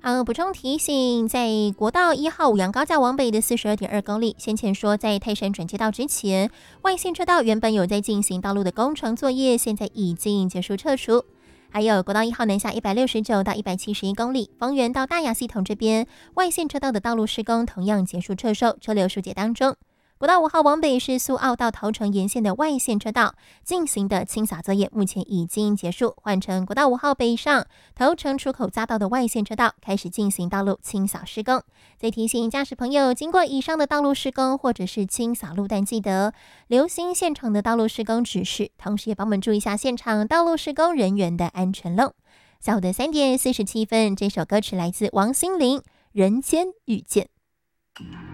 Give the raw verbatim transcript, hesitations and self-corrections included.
好，补充提醒，在国道一号五杨高架往北的四十二点二公里，先前说在泰山转接道之前，外线车道原本有在进行道路的工程作业，现在已经结束撤除。还有国道一号南下一百六十九到一百七十一公里，丰原到大雅系统这边外线车道的道路施工同样结束撤收，车流疏解当中。国道五号往北是苏澳到桃城沿线的外线车道进行的清扫作业，目前已经结束，换成国道五号北上桃城出口匝道的外线车道开始进行道路清扫施工。再提醒驾驶朋友，经过以上的道路施工或者是清扫路段，记得留心现场的道路施工指示，同时也帮我们注意一下现场道路施工人员的安全喽。下午的三点四十七分，这首歌曲来自王心凌《人间遇见》。